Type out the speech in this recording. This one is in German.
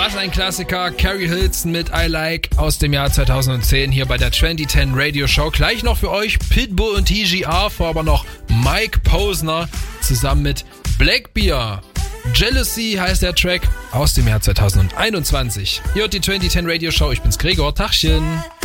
Was ein Klassiker, Carrie Hilson mit I Like aus dem Jahr 2010 hier bei der 2010 Radio Show. Gleich noch für euch Pitbull und TGR, vor aber noch Mike Posner zusammen mit Blackbear. Jealousy heißt der Track aus dem Jahr 2021. Hier hört die 2010 Radio Show, ich bin's Gregor, Tachchen.